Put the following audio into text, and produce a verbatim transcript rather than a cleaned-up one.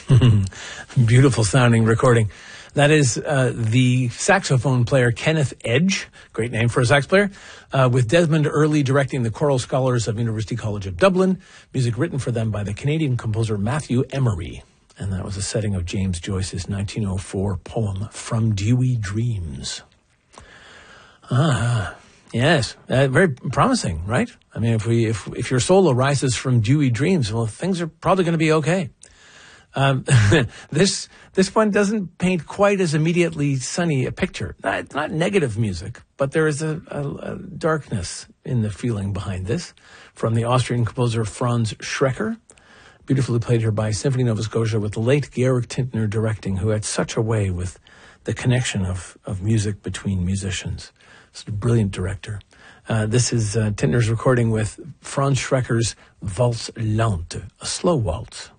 Beautiful sounding recording. That is uh, the saxophone player Kenneth Edge, great name for a sax player, uh, with Desmond Earley directing the choral scholars of University College of Dublin. Music written for them by the Canadian composer Matthew Emery. And that was a setting of James Joyce's nineteen oh four poem, From Dewy Dreams. Ah, yes, uh, very promising, right? I mean, if we if if your soul arises from dewy dreams, well, things are probably going to be okay. Um, this this one doesn't paint quite as immediately sunny a picture. Not, it's not negative music, but there is a, a, a darkness in the feeling behind this. From the Austrian composer Franz Schrecker, beautifully played here by Symphony Nova Scotia with the late Georg Tintner directing, who had such a way with the connection of, of music between musicians. He's a brilliant director. Uh, this is uh, Tintner's recording with Franz Schrecker's Valse Lente, a slow waltz.